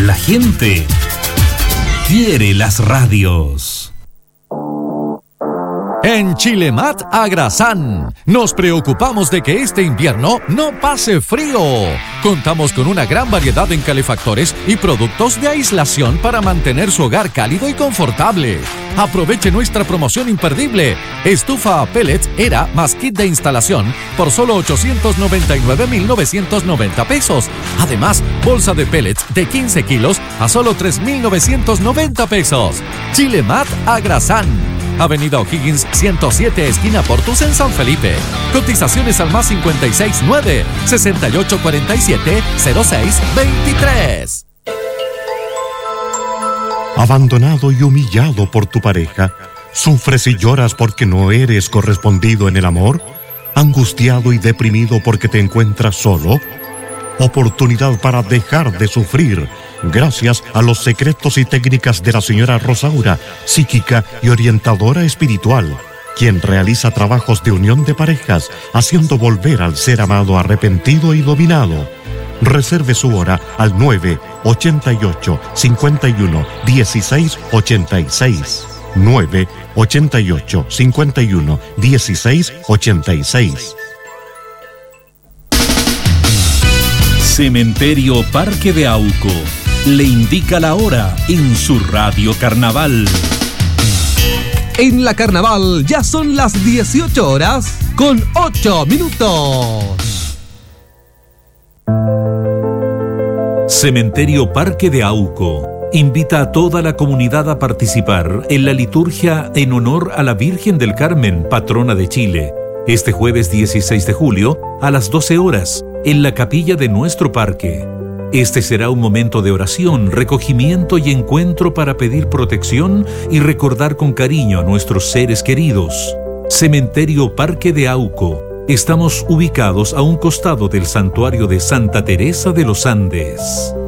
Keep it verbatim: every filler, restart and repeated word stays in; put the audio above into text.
La gente quiere las radios. En Chilemat Agrasan nos preocupamos de que este invierno no pase frío. Contamos con una gran variedad en calefactores y productos de aislación para mantener su hogar cálido y confortable. Aproveche nuestra promoción imperdible. Estufa a pellets Era más kit de instalación por solo ochocientos noventa y nueve mil novecientos noventa pesos. Además, bolsa de pellets de quince kilos a solo tres mil novecientos noventa pesos. Chilemat Agrasan. Avenida O'Higgins ciento siete, esquina Portus en San Felipe. Cotizaciones al más cincuenta y seis nueve, sesenta y ocho cuarenta y siete, cero seis veintitrés. Abandonado y humillado por tu pareja, ¿sufres y lloras porque no eres correspondido en el amor? ¿Angustiado y deprimido porque te encuentras solo? Oportunidad para dejar de sufrir, gracias a los secretos y técnicas de la señora Rosaura, psíquica y orientadora espiritual, quien realiza trabajos de unión de parejas, haciendo volver al ser amado arrepentido y dominado. Reserve su hora al nueve ochenta y ocho, cincuenta y uno, dieciséis ochenta y seis. nueve ochenta y ocho, cincuenta y uno, dieciséis ochenta y seis. Cementerio Parque de Auco le indica la hora en su radio Carnaval. En la Carnaval ya son las dieciocho horas con ocho minutos. Cementerio Parque de Auco invita a toda la comunidad a participar en la liturgia en honor a la Virgen del Carmen, patrona de Chile, este jueves dieciséis de julio a las doce horas en la capilla de nuestro parque. Este será un momento de oración, recogimiento y encuentro para pedir protección y recordar con cariño a nuestros seres queridos. Cementerio Parque de Auco. Estamos ubicados a un costado del santuario de Santa Teresa de los Andes.